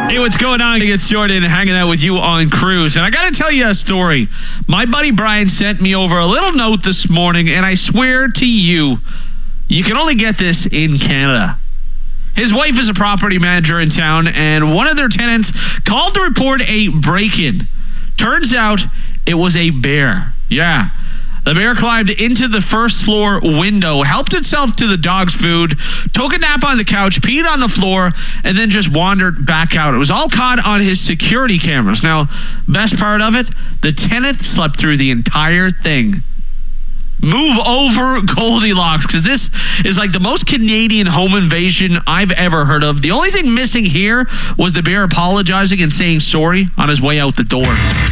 Hey, what's going on? It's Jordan hanging out with you on Cruise. And I got to tell you a story. My buddy Brian sent me over a little note this morning, and I swear to you, you can only get this in Canada. His wife is a property manager in town, and one of their tenants called to report a break-in. Turns out it was a bear. Yeah. The bear climbed into the first floor window, helped itself to the dog's food, took a nap on the couch, peed on the floor, and then just wandered back out. It was all caught on his security cameras. Now, best part of it, the tenant slept through the entire thing. Move over Goldilocks, because this is like the most Canadian home invasion I've ever heard of. The only thing missing here was the bear apologizing and saying sorry on his way out the door.